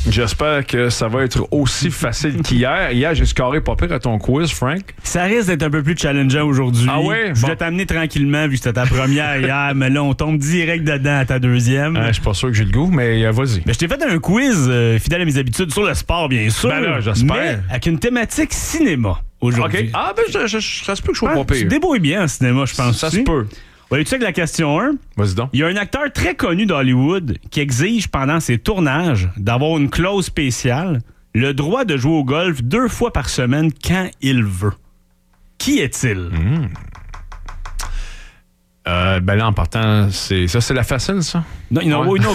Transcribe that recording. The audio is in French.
J'espère que ça va être aussi facile qu'hier. Hier, j'ai scoré pas pire à ton quiz, Frank. Ça risque d'être un peu plus challengeant aujourd'hui. Ah ouais? Je voulais t'amener tranquillement vu que c'était ta première hier, mais là, on tombe direct dedans à ta deuxième. Je suis pas sûr que j'ai le goût, mais vas-y. Mais je t'ai fait un quiz fidèle à mes habitudes sur le sport, bien sûr. Ben là, j'espère. Mais avec une thématique cinéma aujourd'hui. OK. Ah, ben, ça se peut que je sois pas Tu te pire. débrouilles bien en cinéma, je pense. Ça se peut. On va aller check la question 1. Vas-y donc. Il y a un acteur très connu d'Hollywood qui exige pendant ses tournages d'avoir une clause spéciale, le droit de jouer au golf 2 fois par semaine quand il veut. Qui est-il? Ben là, en partant, c'est la facile, ça? Non, il y en a une autre.